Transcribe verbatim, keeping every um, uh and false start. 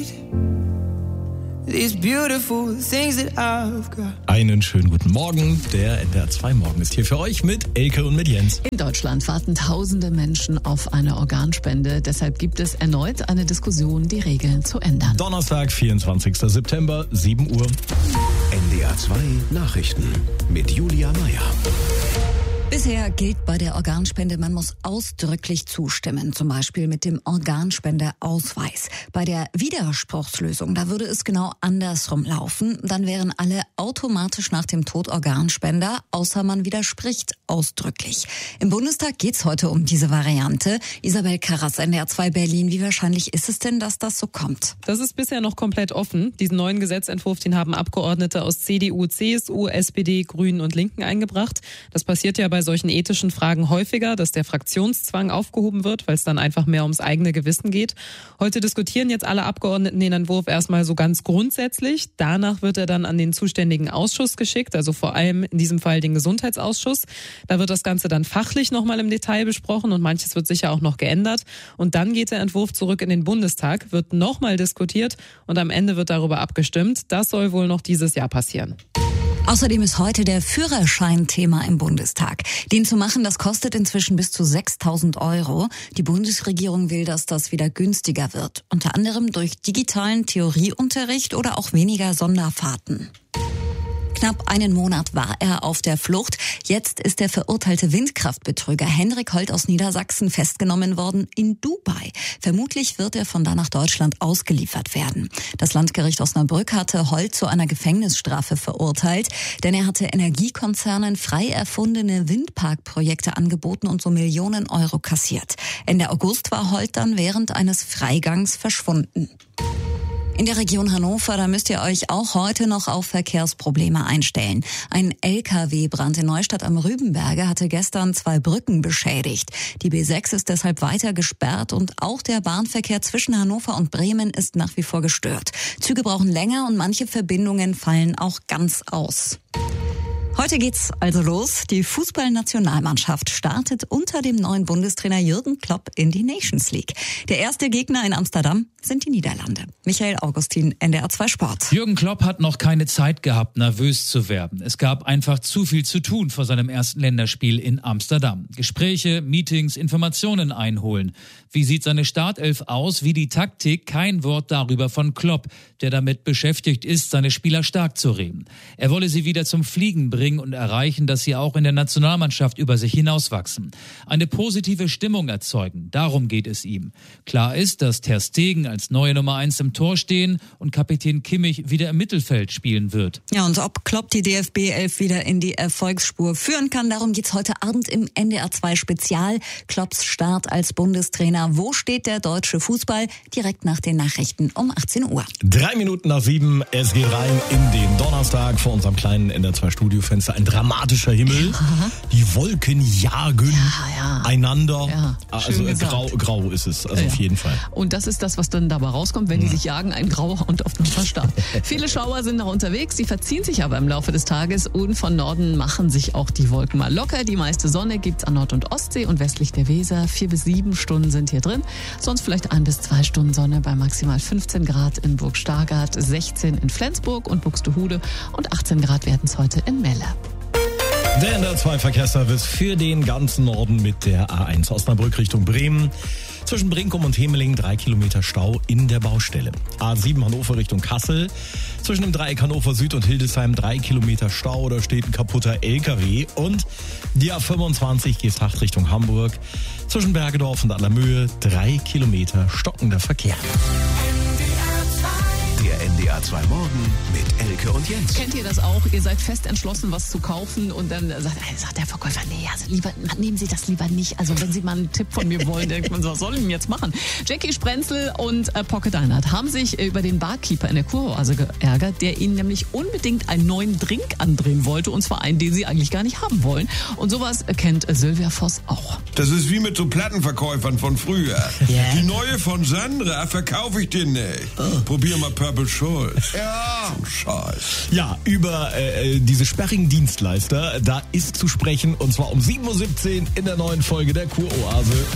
these beautiful things that I've got. Einen schönen guten Morgen. Der N D R zwei Morgen ist hier für euch mit Elke und mit Jens. In Deutschland warten tausende Menschen auf eine Organspende. Deshalb gibt es erneut eine Diskussion, die Regeln zu ändern. Donnerstag, vierundzwanzigster September, sieben Uhr. N D R zwei Nachrichten mit Julia Meyer. Bisher gilt bei der Organspende, man muss ausdrücklich zustimmen, zum Beispiel mit dem Organspendeausweis. Bei der Widerspruchslösung, da würde es genau andersrum laufen. Dann wären alle automatisch nach dem Tod Organspender, außer man widerspricht ausdrücklich. Im Bundestag geht's heute um diese Variante. Isabel Karras, N D R zwei Berlin. Wie wahrscheinlich ist es denn, dass das so kommt? Das ist bisher noch komplett offen. Diesen neuen Gesetzentwurf, den haben Abgeordnete aus C D U, C S U, S P D, Grünen und Linken eingebracht. Das passiert ja bei solchen ethischen Fragen häufiger, dass der Fraktionszwang aufgehoben wird, weil es dann einfach mehr ums eigene Gewissen geht. Heute diskutieren jetzt alle Abgeordneten den Entwurf erstmal so ganz grundsätzlich. Danach wird er dann an den zuständigen Ausschuss geschickt, also vor allem in diesem Fall den Gesundheitsausschuss. Da wird das Ganze dann fachlich nochmal im Detail besprochen und manches wird sicher auch noch geändert. Und dann geht der Entwurf zurück in den Bundestag, wird nochmal diskutiert und am Ende wird darüber abgestimmt. Das soll wohl noch dieses Jahr passieren. Außerdem ist heute der Führerschein Thema im Bundestag. Den zu machen, das kostet inzwischen bis zu sechstausend Euro. Die Bundesregierung will, dass das wieder günstiger wird. Unter anderem durch digitalen Theorieunterricht oder auch weniger Sonderfahrten. Knapp einen Monat war er auf der Flucht. Jetzt ist der verurteilte Windkraftbetrüger Henrik Holt aus Niedersachsen festgenommen worden in Dubai. Vermutlich wird er von da nach Deutschland ausgeliefert werden. Das Landgericht Osnabrück hatte Holt zu einer Gefängnisstrafe verurteilt, denn er hatte Energiekonzernen frei erfundene Windparkprojekte angeboten und so Millionen Euro kassiert. Ende August war Holt dann während eines Freigangs verschwunden. In der Region Hannover, da müsst ihr euch auch heute noch auf Verkehrsprobleme einstellen. Ein L K W-Brand in Neustadt am Rübenberge hatte gestern zwei Brücken beschädigt. Die B sechs ist deshalb weiter gesperrt und auch der Bahnverkehr zwischen Hannover und Bremen ist nach wie vor gestört. Züge brauchen länger und manche Verbindungen fallen auch ganz aus. Heute geht's also los. Die Fußballnationalmannschaft startet unter dem neuen Bundestrainer Jürgen Klopp in die Nations League. Der erste Gegner in Amsterdam sind die Niederlande. Michael Augustin, N D R zwei Sport. Jürgen Klopp hat noch keine Zeit gehabt, nervös zu werden. Es gab einfach zu viel zu tun vor seinem ersten Länderspiel in Amsterdam. Gespräche, Meetings, Informationen einholen. Wie sieht seine Startelf aus? Wie die Taktik? Kein Wort darüber von Klopp, der damit beschäftigt ist, seine Spieler stark zu reden. Er wolle sie wieder zum Fliegen bringen und erreichen, dass sie auch in der Nationalmannschaft über sich hinauswachsen. Eine positive Stimmung erzeugen, darum geht es ihm. Klar ist, dass Ter Stegen als neue Nummer eins im Tor stehen und Kapitän Kimmich wieder im Mittelfeld spielen wird. Ja, und ob Klopp die D F B elf wieder in die Erfolgsspur führen kann, darum geht's heute Abend im N D R zwei Spezial. Klopps Start als Bundestrainer. Wo steht der deutsche Fußball? Direkt nach den Nachrichten um achtzehn Uhr. Drei Minuten nach sieben, es geht rein in den Donnerstag vor unserem kleinen N D R zwei Studiofenster. Ein dramatischer Himmel. Ja. Die Wolken jagen ja, ja. einander. Ja, also grau, grau ist es, also ja. auf jeden Fall. Und das ist das, was dann dabei rauskommt, wenn die sich jagen, ein Grau und auf dem Verstand. Viele Schauer sind noch unterwegs, sie verziehen sich aber im Laufe des Tages und von Norden machen sich auch die Wolken mal locker. Die meiste Sonne gibt's an Nord- und Ostsee und westlich der Weser. Vier bis sieben Stunden sind hier drin. Sonst vielleicht ein bis zwei Stunden Sonne bei maximal fünfzehn Grad in Burg Stargard, sechzehn in Flensburg und Buxtehude und achtzehn Grad werden es heute in Melle. Der N D R zwei Verkehrsservice für den ganzen Norden mit der A eins Osnabrück Richtung Bremen. Zwischen Brinkum und Hemeling drei Kilometer Stau in der Baustelle. A sieben Hannover Richtung Kassel. Zwischen dem Dreieck Hannover Süd und Hildesheim drei Kilometer Stau. Da steht ein kaputter L K W. Und die A fünfundzwanzig Geesthacht Richtung Hamburg. Zwischen Bergedorf und Allermöhe drei Kilometer stockender Verkehr. Der N D R zwei Morgen mit Elke und Jens. Kennt ihr das auch? Ihr seid fest entschlossen, was zu kaufen und dann sagt, sagt der Verkäufer, nee, also lieber, nehmen Sie das lieber nicht. Also wenn Sie mal einen Tipp von mir wollen, denkt man so, was soll ich denn jetzt machen? Jackie Sprenzel und äh, Pocket Einheit haben sich über den Barkeeper in der Kuroase geärgert, der ihnen nämlich unbedingt einen neuen Drink andrehen wollte, und zwar einen, den sie eigentlich gar nicht haben wollen. Und sowas kennt äh, Sylvia Voss auch. Das ist wie mit so Plattenverkäufern von früher. Yeah. Die neue von Sandra verkaufe ich dir nicht. Oh. Probier mal Purple Schulz. Ja, Scheiß. Ja, über äh, diese sperrigen Dienstleister, da ist zu sprechen, und zwar um sieben Uhr siebzehn in der neuen Folge der Kuroase.